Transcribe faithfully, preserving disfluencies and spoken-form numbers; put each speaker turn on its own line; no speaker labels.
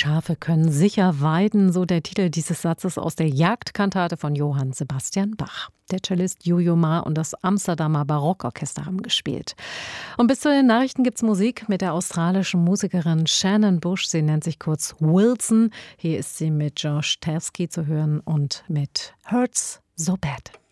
Schafe können sicher weiden, so der Titel dieses Satzes aus der Jagdkantate von Johann Sebastian Bach. Der Cellist Jojo Ma und das Amsterdamer Barockorchester haben gespielt. Und bis zu den Nachrichten gibt's Musik mit der australischen Musikerin Shannon Bush. Sie nennt sich kurz Wilson. Hier ist sie mit Josh Telsky zu hören und mit Hurts So Bad.